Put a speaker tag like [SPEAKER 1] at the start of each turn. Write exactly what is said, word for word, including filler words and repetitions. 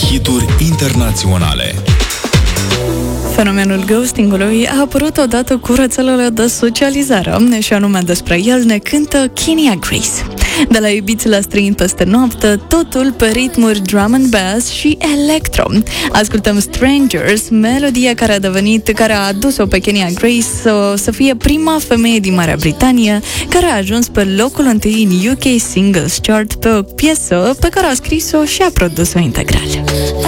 [SPEAKER 1] hituri internaționale.
[SPEAKER 2] Fenomenul ghostingului a apărut odată cu rețelele de socializare, și anume despre el ne cântă Kenya Grace. De la iubiți la străini peste noapte, totul pe ritmuri drum and bass și electro. Ascultăm Strangers, melodia care a devenit, care a adus-o pe Kenya Grace să, să fie prima femeie din Marea Britanie care a ajuns pe locul întâi în U K Singles Chart pe o piesă pe care a scris-o și a produs-o integral.